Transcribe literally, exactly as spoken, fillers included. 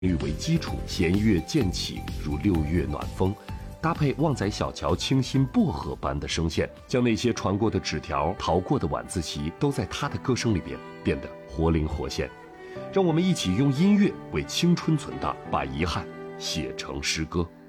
乐为基础，弦乐渐起如六月暖风，搭配旺仔小乔清新薄荷般的声线，将那些传过的纸条、逃过的晚自习，都在他的歌声里边变得活灵活现。让我们一起用音乐为青春存档，把遗憾写成诗歌。